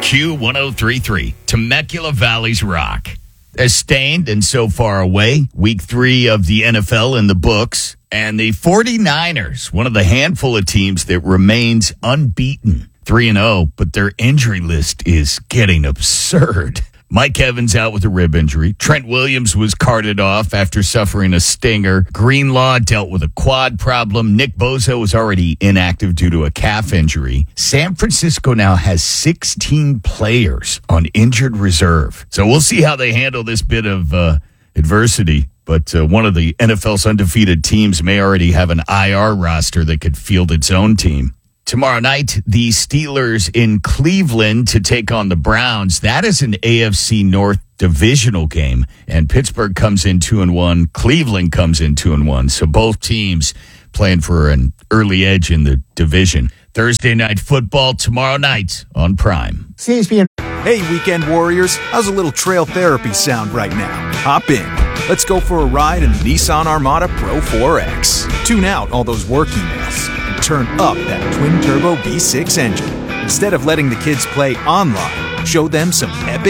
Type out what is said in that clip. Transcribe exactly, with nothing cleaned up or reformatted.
Q one oh three point three, Temecula Valley's Rock. As stained and so far away, week three of the N F L in the books, and the 49ers, one of the handful of teams that remains unbeaten, three and oh, but their injury list is getting absurd. Mike Evans out with a rib injury. Trent Williams was carted off after suffering a stinger. Greenlaw dealt with a quad problem. Nick Bosa was already inactive due to a calf injury. San Francisco now has sixteen players on injured reserve. So we'll see how they handle this bit of uh, adversity. But uh, one of the N F L's undefeated teams may already have an I R roster that could field its own team. Tomorrow night, the Steelers in Cleveland to take on the Browns. That is an A F C North divisional game, and Pittsburgh comes in two and one. Cleveland comes in two and one. So both teams playing for an early edge in the division. Thursday night football tomorrow night on Prime. C S P N. Hey, weekend warriors, how's a little trail therapy sound right now? Hop in. Let's go for a ride in the Nissan Armada Pro four X. Tune out all those work emails and turn up that twin-turbo V six engine. Instead of letting the kids play online, show them some epic